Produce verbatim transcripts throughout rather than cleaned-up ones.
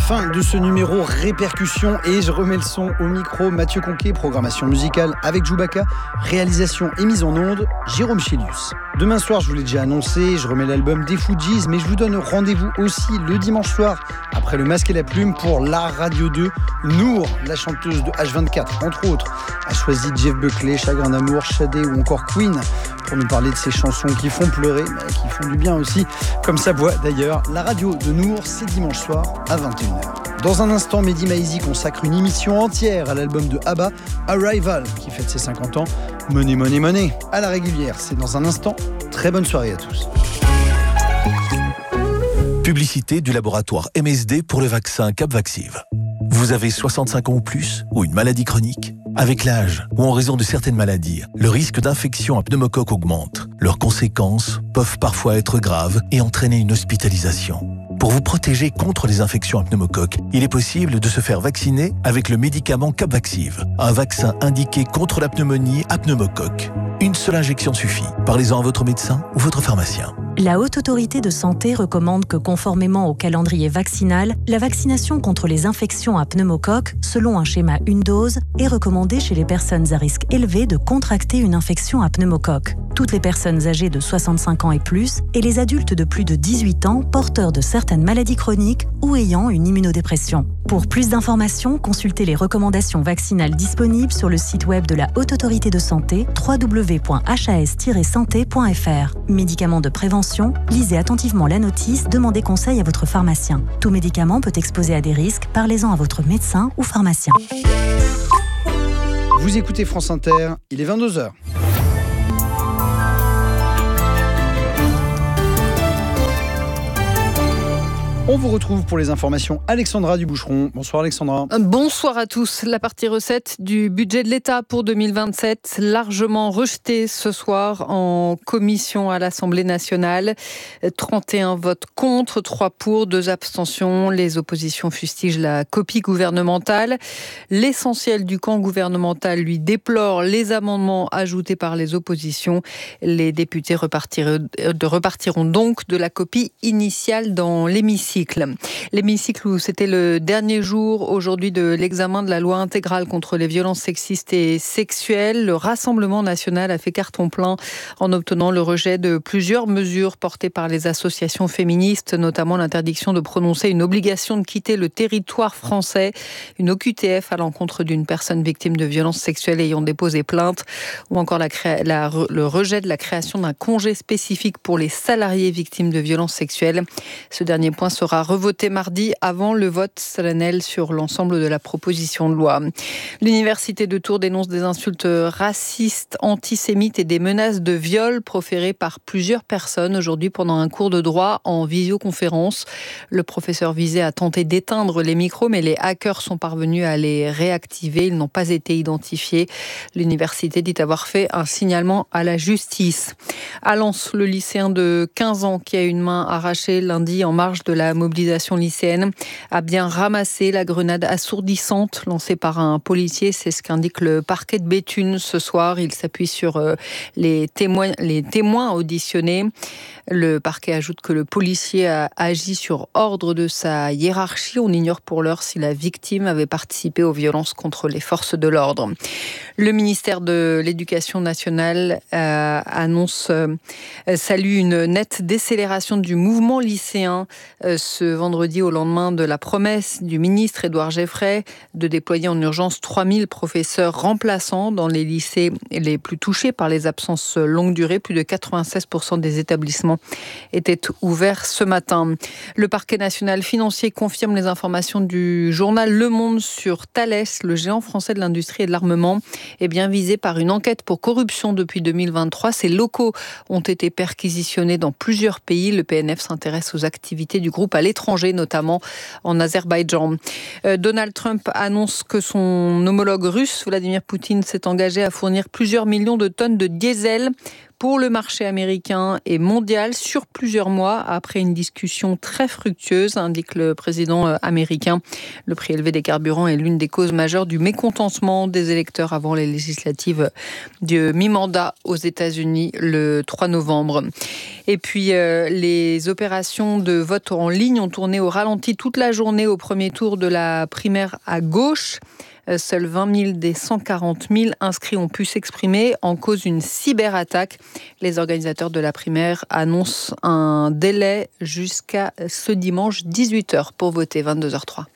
Fin de ce numéro répercussion et je remets le son au micro. Mathieu Conquet, programmation musicale avec Chewbacca, réalisation et mise en onde, Jérôme Chélius. Demain soir, je vous l'ai déjà annoncé, je remets l'album des Fujis, mais je vous donne rendez-vous aussi le dimanche soir, après le Masque et la Plume, pour la Radio deux. Nour, la chanteuse de H vingt-quatre, entre autres, a choisi Jeff Buckley, Chagrin d'amour, Shadé ou encore Queen, pour nous parler de ces chansons qui font pleurer, mais qui font du bien aussi, comme sa voix d'ailleurs. La Radio de Nour, c'est dimanche soir à vingt et une heures. Dans un instant, Mehdi Maizi consacre une émission entière à l'album de ABBA, Arrival, qui fête ses cinquante ans. Money, money, money. À la régulière, c'est dans un instant. Très bonne soirée à tous. Publicité du laboratoire M S D pour le vaccin Capvaxive. Vous avez soixante-cinq ans ou plus, ou une maladie chronique? Avec l'âge, ou en raison de certaines maladies, le risque d'infection à pneumocoque augmente. Leurs conséquences peuvent parfois être graves et entraîner une hospitalisation. Pour vous protéger contre les infections à pneumocoque, il est possible de se faire vacciner avec le médicament Capvaxive, un vaccin indiqué contre la pneumonie à pneumocoque. Une seule injection suffit. Parlez-en à votre médecin ou votre pharmacien. La Haute Autorité de Santé recommande que, conformément au calendrier vaccinal, la vaccination contre les infections à pneumocoque, selon un schéma une dose, est recommandée chez les personnes à risque élevé de contracter une infection à pneumocoque. Toutes les personnes âgées de soixante-cinq ans et plus et les adultes de plus de dix-huit ans porteurs de certaines maladies chroniques ou ayant une immunodépression. Pour plus d'informations, consultez les recommandations vaccinales disponibles sur le site web de la Haute Autorité de Santé w w w point h a s tiret santé point f r. Médicaments de prévention, lisez attentivement la notice, demandez conseil à votre pharmacien. Tout médicament peut exposer à des risques, parlez-en à votre médecin ou pharmacien. Vous écoutez France Inter, il est vingt-deux heures. On vous retrouve pour les informations. Alexandra Duboucheron. Bonsoir Alexandra. Bonsoir à tous. La partie recette du budget de l'État pour deux mille vingt-sept, largement rejetée ce soir en commission à l'Assemblée nationale. trente et un votes contre, trois pour, deux abstentions. Les oppositions fustigent la copie gouvernementale. L'essentiel du camp gouvernemental lui déplore les amendements ajoutés par les oppositions. Les députés repartiront, repartiront donc de la copie initiale dans l'hémicycle. L'hémicycle où c'était le dernier jour aujourd'hui de l'examen de la loi intégrale contre les violences sexistes et sexuelles. Le Rassemblement national a fait carton plein en obtenant le rejet de plusieurs mesures portées par les associations féministes, notamment l'interdiction de prononcer une obligation de quitter le territoire français, une O Q T F à l'encontre d'une personne victime de violences sexuelles ayant déposé plainte, ou encore la cré... la... le rejet de la création d'un congé spécifique pour les salariés victimes de violences sexuelles. Ce dernier point sera revoté mardi avant le vote solennel sur l'ensemble de la proposition de loi. L'université de Tours dénonce des insultes racistes, antisémites et des menaces de viol proférées par plusieurs personnes aujourd'hui pendant un cours de droit en visioconférence. Le professeur visé a tenté d'éteindre les micros, mais les hackers sont parvenus à les réactiver. Ils n'ont pas été identifiés. L'université dit avoir fait un signalement à la justice. À Lens, le lycéen de quinze ans qui a une main arrachée lundi en marge de la mobilisation lycéenne a bien ramassé la grenade assourdissante lancée par un policier. C'est ce qu'indique le parquet de Béthune ce soir. Il s'appuie sur les témoins, les témoins auditionnés. Le parquet ajoute que le policier a agi sur ordre de sa hiérarchie. On ignore pour l'heure si la victime avait participé aux violences contre les forces de l'ordre. Le ministère de l'Éducation nationale euh, annonce, euh, salue une nette décélération du mouvement lycéen euh, ce vendredi au lendemain de la promesse du ministre Édouard Geffray de déployer en urgence trois mille professeurs remplaçants dans les lycées les plus touchés par les absences longue durée. Plus de quatre-vingt-seize pour cent des établissements étaient ouverts ce matin. Le parquet national financier confirme les informations du journal Le Monde sur Thales, le géant français de l'industrie et de l'armement, est bien visé par une enquête pour corruption depuis deux mille vingt-trois. Ses locaux ont été perquisitionnés dans plusieurs pays. Le P N F s'intéresse aux activités du groupe à l'étranger, notamment en Azerbaïdjan. Euh, Donald Trump annonce que son homologue russe, Vladimir Poutine, s'est engagé à fournir plusieurs millions de tonnes de diesel pour le marché américain et mondial sur plusieurs mois après une discussion très fructueuse, indique le président américain. Le prix élevé des carburants est l'une des causes majeures du mécontentement des électeurs avant les législatives du mi-mandat aux États-Unis le trois novembre. Et puis euh, les opérations de vote en ligne ont tourné au ralenti toute la journée au premier tour de la primaire à gauche. Seuls vingt mille des cent quarante mille inscrits ont pu s'exprimer en cause d'une cyberattaque. Les organisateurs de la primaire annoncent un délai jusqu'à ce dimanche dix-huit heures pour voter, vingt-deux heures trois.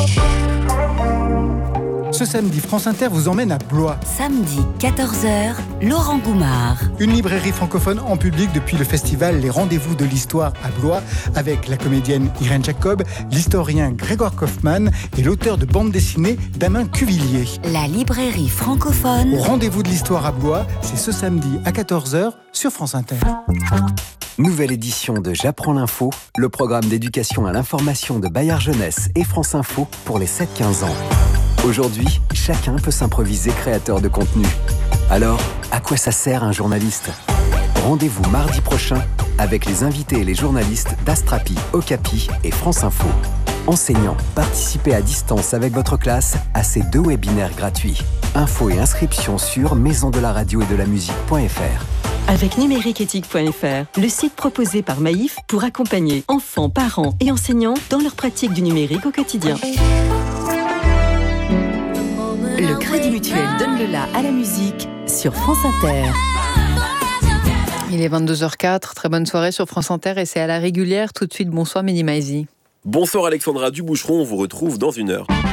Ce samedi, France Inter vous emmène à Blois. Samedi, quatorze heures, Laurent Goumard. Une librairie francophone en public depuis le festival Les Rendez-vous de l'Histoire à Blois, avec la comédienne Irène Jacob, l'historien Grégoire Kaufmann et l'auteur de bande dessinée Damien Cuvillier. La librairie francophone. Au Rendez-vous de l'Histoire à Blois, c'est ce samedi à quatorze heures sur France Inter. Nouvelle édition de J'apprends l'info, le programme d'éducation à l'information de Bayard Jeunesse et France Info pour les sept quinze ans. Aujourd'hui, chacun peut s'improviser créateur de contenu. Alors, à quoi ça sert un journaliste ? Rendez-vous mardi prochain avec les invités et les journalistes d'Astrapi, Okapi et France Info. Enseignants, participez à distance avec votre classe à ces deux webinaires gratuits. Infos et inscriptions sur maison de la radio et de la musique point f r. Avec numérique éthique point f r, le site proposé par Maïf pour accompagner enfants, parents et enseignants dans leur pratique du numérique au quotidien. Le Crédit Mutuel donne le la à la musique sur France Inter. Il est vingt-deux heures quatre, très bonne soirée sur France Inter et c'est à la régulière. Tout de suite, bonsoir Mehdi Maizi. Bonsoir Alexandra Duboucheron, on vous retrouve dans une heure.